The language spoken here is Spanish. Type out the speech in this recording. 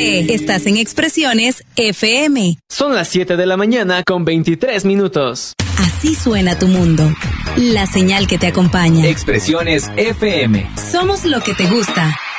¡Súbele! Estás en Expresiones FM. Son las 7 de la mañana con 23 minutos. Así suena tu mundo. La señal que te acompaña. Expresiones FM. Somos lo que te gusta.